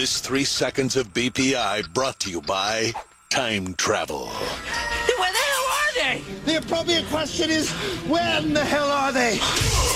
This 3 seconds of BPI brought to you by Time Travel. Where the hell are they? The appropriate question is, when the hell are they?